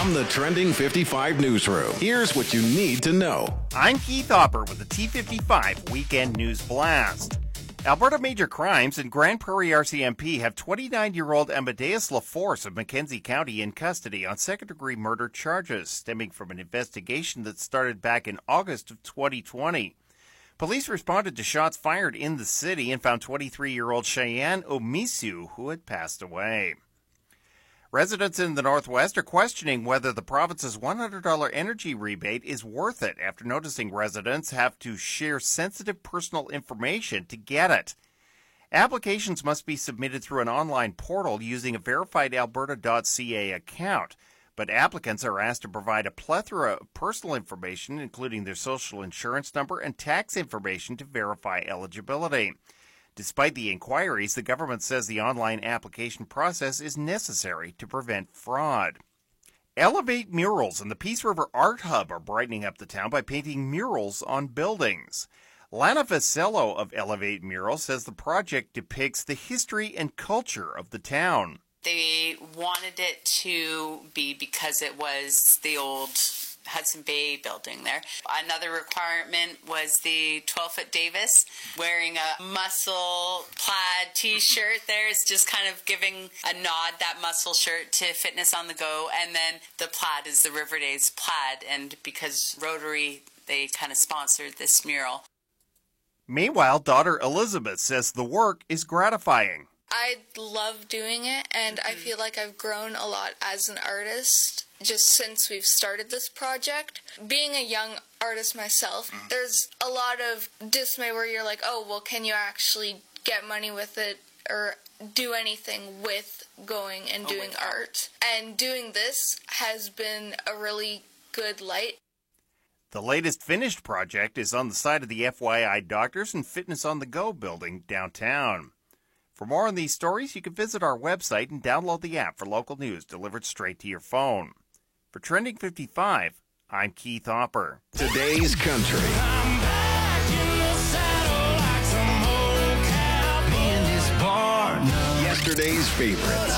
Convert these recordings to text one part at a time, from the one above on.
From the Trending 55 newsroom, here's what you need to know. I'm Keith Hopper with the T55 Weekend News Blast. Alberta Major Crimes and Grand Prairie RCMP have 29-year-old Amadeus LaForce of Mackenzie County in custody on second-degree murder charges stemming from an investigation that started back in August of 2020. Police responded to shots fired in the city and found 23-year-old Cheyenne Omisu, who had passed away. Residents in the Northwest are questioning whether the province's $100 energy rebate is worth it after noticing residents have to share sensitive personal information to get it. Applications must be submitted through an online portal using a verified Alberta.ca account, but applicants are asked to provide a plethora of personal information, including their social insurance number and tax information, to verify eligibility. Despite the inquiries, the government says the online application process is necessary to prevent fraud. Elevate Murals and the Peace River Art Hub are brightening up the town by painting murals on buildings. Lana Vasello of Elevate Murals says the project depicts the history and culture of the town. They wanted it to be because it was the old Hudson Bay building there. Another requirement was the 12-foot Davis. Wearing a muscle plaid t-shirt there is just kind of giving a nod, that muscle shirt, to Fitness on the Go. And then the plaid is the River Days plaid. And because Rotary, they kind of sponsored this mural. Meanwhile, daughter Elizabeth says the work is gratifying. I love doing it, and I feel like I've grown a lot as an artist just since we've started this project. Being a young artist myself, there's a lot of dismay where you're like, oh, well, can you actually get money with it or do anything with going and doing art? And doing this has been a really good light. The latest finished project is on the side of the FYI Doctors and Fitness on the Go building downtown. For more on these stories, you can visit our website and download the app for local news delivered straight to your phone. For Trending 55, I'm Keith Hopper. Today's Country. Yesterday's favorites.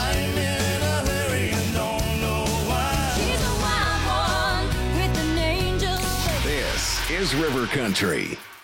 This is River Country.